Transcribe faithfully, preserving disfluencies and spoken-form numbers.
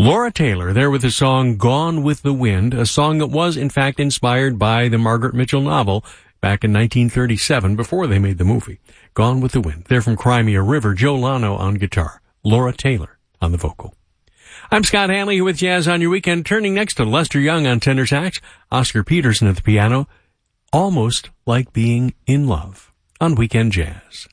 Laura Taylor there with the song Gone with the Wind, a song that was in fact inspired by the Margaret Mitchell novel back in nineteen thirty-seven before they made the movie. Gone with the Wind. They're from Crimea River. Joe Lano on guitar. Laura Taylor on the vocal. I'm Scott Hanley with Jazz on Your Weekend, turning next to Lester Young on tenor sax, Oscar Peterson at the piano, Almost Like Being in Love on Weekend Jazz.